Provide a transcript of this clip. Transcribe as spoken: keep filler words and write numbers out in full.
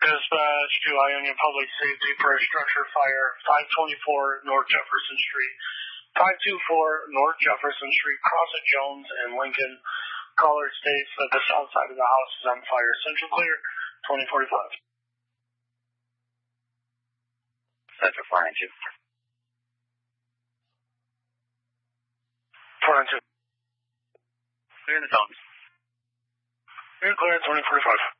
Dispatch to Ionia Public Safety for a structure fire, five twenty-four North Jefferson Street. five twenty-four North Jefferson Street, cross at Jones and Lincoln. Caller states that the south side of the house is on fire. Central clear, twenty forty-five. Central four nine two. four nine two. Clear in the tones. Clear, clear, twenty forty-five.